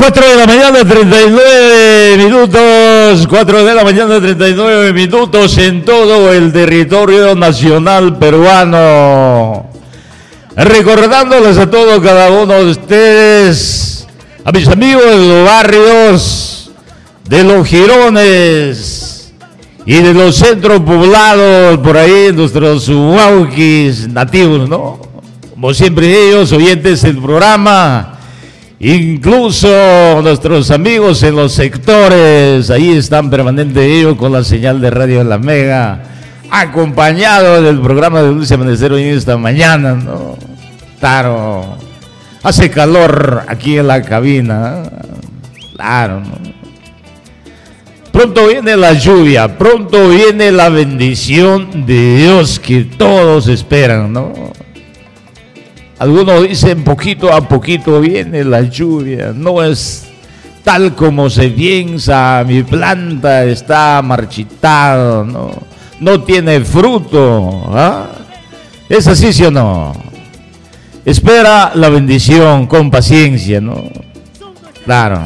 4 de la mañana, 39 minutos. 4 de la mañana, 39 minutos en todo el territorio nacional peruano. Recordándoles a todos, cada uno de ustedes, a mis amigos de los barrios, de los jirones y de los centros poblados, por ahí, nuestros huauquis nativos, ¿no? Como siempre ellos, oyentes del programa. Incluso nuestros amigos en los sectores, ahí están permanentes ellos con la señal de Radio La Mega, acompañado del programa de Dulce Amanecer hoy esta mañana, ¿no? Claro, hace calor aquí en la cabina, claro, ¿no? Pronto viene la lluvia, pronto viene la bendición de Dios que todos esperan, ¿no? Algunos dicen poquito a poquito viene la lluvia, no es tal como se piensa, mi planta está marchitada, no tiene fruto, ¿ah? ¿Es así, sí o no? Espera la bendición con paciencia, ¿no? Claro.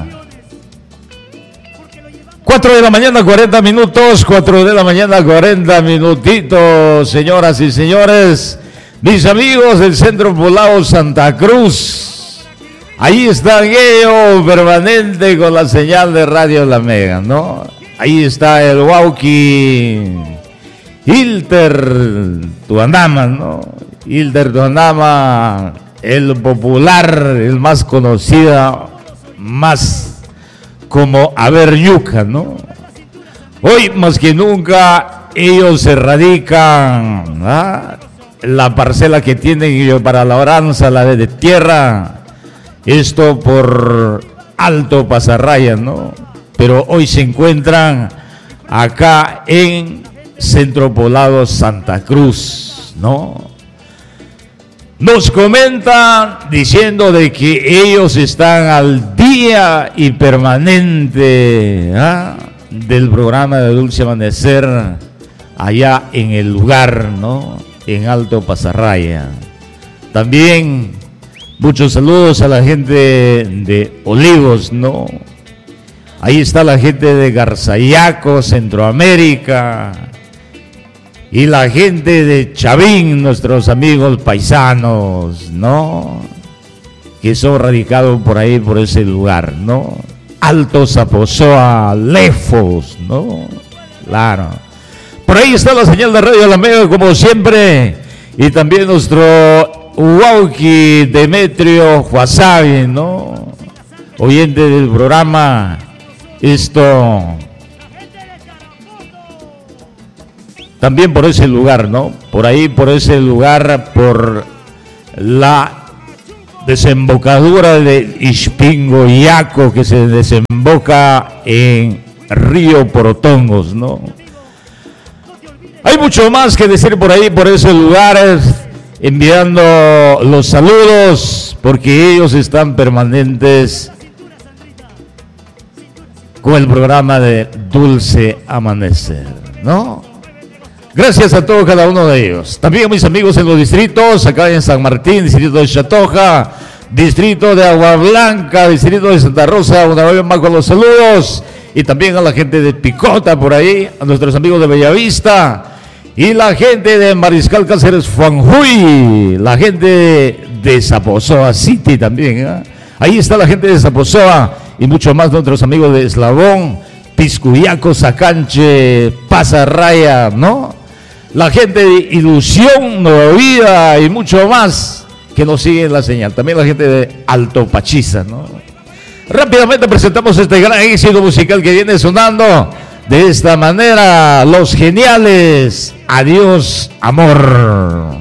4 de la mañana, 40 minutos, 4 de la mañana, 40 minutitos, señoras y señores. Mis amigos del Centro Poblado Santa Cruz, ahí están ellos permanente con la señal de Radio La Mega, ¿no? Ahí está el Huauqui Hilter Tuanama, ¿no? Hilter Tuanama, el popular, el más conocido, más como Yuca, ¿no? Hoy más que nunca ellos se radican, ¿ah? La parcela que tienen para la labranza, la de tierra, esto por Alto Pasarraya, ¿no? Pero hoy se encuentran acá en Centro Poblado Santa Cruz, ¿no? Nos comentan diciendo de que ellos están al día y permanente, ¿ah? Del programa de Dulce Amanecer allá en el lugar, ¿no? En Alto Pasarraya. También muchos saludos a la gente de Olivos, ¿no? Ahí está la gente de Garzayaco, Centroamérica, y la gente de Chavín, nuestros amigos paisanos, ¿no? Que son radicados por ahí, por ese lugar, ¿no? Alto Zaposoa, Lefos, ¿no? Claro. Por ahí está la señal de Radio La Mega, como siempre, y también nuestro Huauqui Demetrio Huasabi, ¿no? Oyente del programa, esto también por ese lugar, ¿no? Por ahí, por ese lugar, por la desembocadura de Ispingoyaco, que se desemboca en Río Porotongos, ¿no? Hay mucho más que decir por ahí, por esos lugares, enviando los saludos, porque ellos están permanentes con el programa de Dulce Amanecer, ¿no? Gracias a todos, cada uno de ellos. También a mis amigos en los distritos, acá en San Martín, distrito de Chatoja, distrito de Agua Blanca, distrito de Santa Rosa, una vez más con los saludos. Y también a la gente de Picota por ahí, a nuestros amigos de Bellavista. Y la gente de Mariscal Cáceres Fanjuy, la gente de Zaposoa City también, ¿eh? Ahí está la gente de Zaposoa y mucho más, nuestros amigos de Eslabón, Piscuyaco, Sacanche, Pasarraya, ¿no? La gente de Ilusión, Nueva Vida y mucho más que nos siguen la señal. También la gente de Alto Pachiza, ¿no? Rápidamente presentamos este gran éxito musical que viene sonando de esta manera, Los Geniales, Adiós Amor.